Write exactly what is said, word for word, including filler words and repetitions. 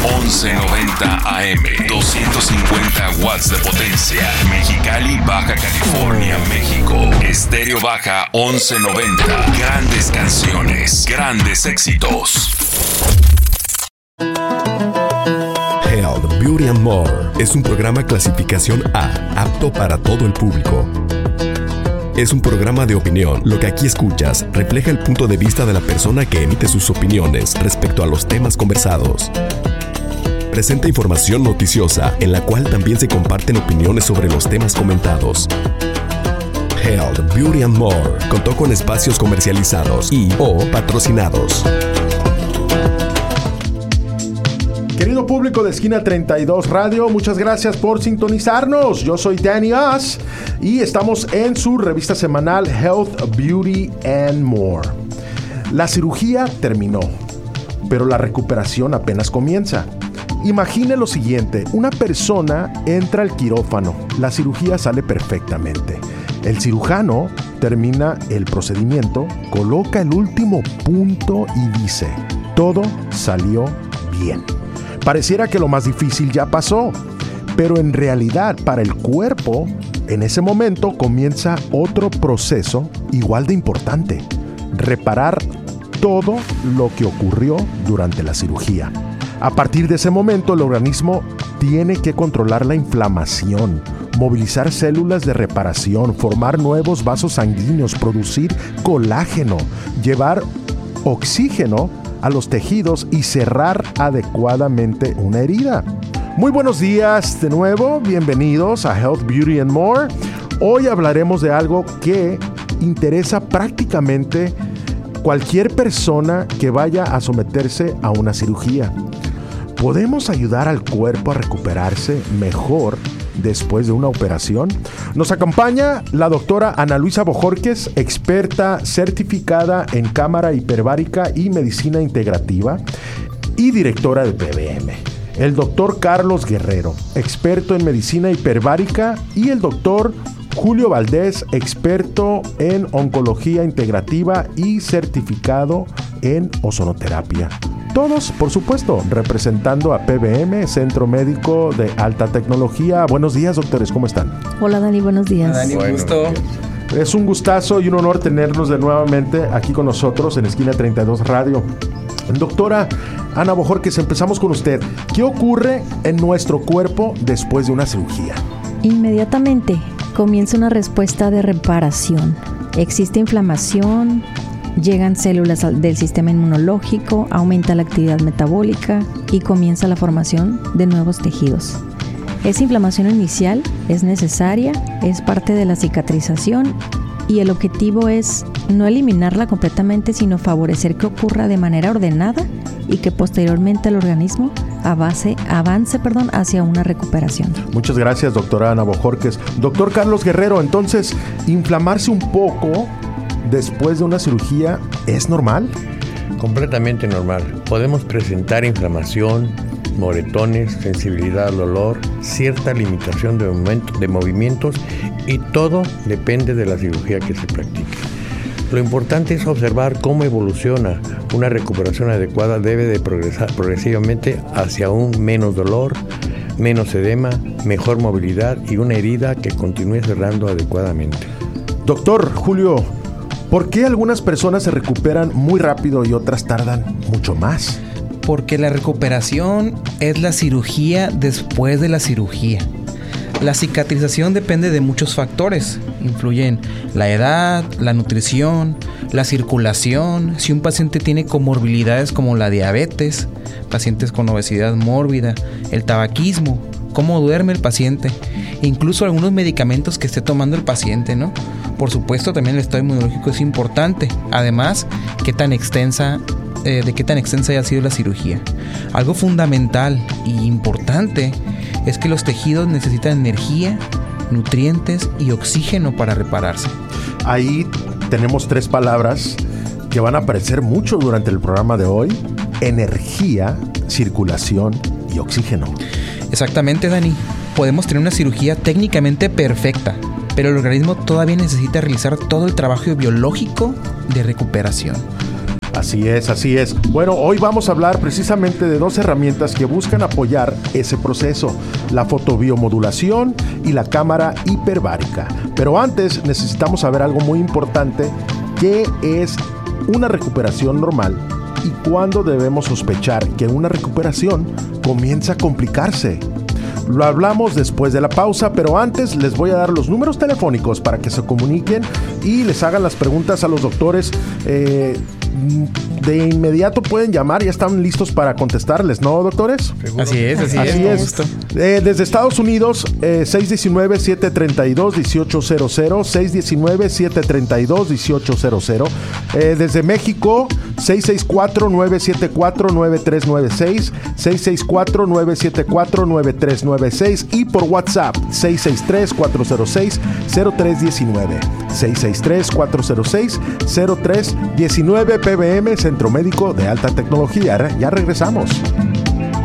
once noventa A M, doscientos cincuenta watts de potencia. Mexicali, Baja California, México. Estéreo Baja once noventa. Grandes canciones, grandes éxitos. Health, Beauty and More es un programa clasificación A, apto para todo el público. Es un programa de opinión. Lo que aquí escuchas refleja el punto de vista de la persona que emite sus opiniones respecto a los temas conversados. Presenta información noticiosa en la cual también se comparten opiniones sobre los temas comentados. Health, Beauty and More contó con espacios comercializados y o patrocinados. Querido público de Esquina treinta y dos Radio, muchas gracias por sintonizarnos. Yo soy Danny Oz y estamos en su revista semanal Health, Beauty and More. La cirugía terminó, pero la recuperación apenas comienza. Imagine lo siguiente, una persona entra al quirófano, la cirugía sale perfectamente. El cirujano termina el procedimiento, coloca el último punto y dice, todo salió bien. Pareciera que lo más difícil ya pasó, pero en realidad para el cuerpo, en ese momento comienza otro proceso igual de importante, reparar todo lo que ocurrió durante la cirugía. A partir de ese momento, el organismo tiene que controlar la inflamación, movilizar células de reparación, formar nuevos vasos sanguíneos, producir colágeno, llevar oxígeno a los tejidos y cerrar adecuadamente una herida. Muy buenos días de nuevo, bienvenidos a Health, Beauty and More. Hoy hablaremos de algo que interesa prácticamente cualquier persona que vaya a someterse a una cirugía. ¿Podemos ayudar al cuerpo a recuperarse mejor después de una operación? Nos acompaña la doctora Ana Luisa Bojorquez, experta certificada en cámara hiperbárica y medicina integrativa y directora de P B M. El doctor Carlos Guerrero, experto en medicina hiperbárica, y el doctor Julio Valdés, experto en oncología integrativa y certificado en ozonoterapia. Todos, por supuesto, representando a P B M, Centro Médico de Alta Tecnología. Buenos días, doctores, ¿cómo están? Hola, Dani, buenos días. Hola, Dani, un gusto. Es un gustazo y un honor tenernos de nuevamente aquí con nosotros en Esquina treinta y dos Radio. Doctora Ana Bojorquez, empezamos con usted. ¿Qué ocurre en nuestro cuerpo después de una cirugía? Inmediatamente comienza una respuesta de reparación. Existe inflamación, llegan células del sistema inmunológico, aumenta la actividad metabólica y comienza la formación de nuevos tejidos. Esa inflamación inicial es necesaria, es parte de la cicatrización y el objetivo es no eliminarla completamente, sino favorecer que ocurra de manera ordenada y que posteriormente el organismo avance, avance perdón, hacia una recuperación. Muchas gracias, doctora Ana Bojorquez. Doctor Carlos Guerrero, entonces, ¿inflamarse un poco después de una cirugía es normal? Completamente normal. Podemos presentar inflamación, moretones, sensibilidad al olor, cierta limitación de, momento, de movimientos y todo depende de la cirugía que se practique. Lo importante es observar cómo evoluciona. Una recuperación adecuada debe de progresar progresivamente hacia un menos dolor, menos edema, mejor movilidad y una herida que continúe cerrando adecuadamente. Doctor Julio, ¿por qué algunas personas se recuperan muy rápido y otras tardan mucho más? Porque la recuperación es la cirugía después de la cirugía. La cicatrización depende de muchos factores. Influyen la edad, la nutrición, la circulación, si un paciente tiene comorbilidades como la diabetes, pacientes con obesidad mórbida, el tabaquismo, cómo duerme el paciente, incluso algunos medicamentos que esté tomando el paciente, ¿no? Por supuesto, también el estado inmunológico es importante. Además, qué tan extensa, eh, de qué tan extensa haya sido la cirugía. Algo fundamental e importante es que los tejidos necesitan energía, nutrientes y oxígeno para repararse. Ahí tenemos tres palabras que van a aparecer mucho durante el programa de hoy: energía, circulación y oxígeno. Exactamente, Dani. Podemos tener una cirugía técnicamente perfecta, pero el organismo todavía necesita realizar todo el trabajo biológico de recuperación. Así es, así es. Bueno, hoy vamos a hablar precisamente de dos herramientas que buscan apoyar ese proceso, la fotobiomodulación y la cámara hiperbárica. Pero antes necesitamos saber algo muy importante, ¿qué es una recuperación normal y cuándo debemos sospechar que una recuperación comienza a complicarse? Lo hablamos después de la pausa, pero antes les voy a dar los números telefónicos para que se comuniquen y les hagan las preguntas a los doctores. Eh, de inmediato pueden llamar, ya están listos para contestarles, ¿no, doctores? ¿Seguro? Así es, así, así es. es. Eh, desde Estados Unidos, eh, seis uno nueve, siete tres dos, uno ocho cero cero, seis uno nueve, siete tres dos, uno ocho cero cero. Eh, desde México, seis seis cuatro, nueve siete cuatro, nueve tres nueve seis, seis seis cuatro, nueve siete cuatro, nueve tres nueve seis y por WhatsApp, seis seis tres, cuatro cero seis, cero tres uno nueve, seis seis tres, cuatro cero seis, cero tres uno nueve. P B M, Centro Médico de Alta Tecnología. Ya regresamos.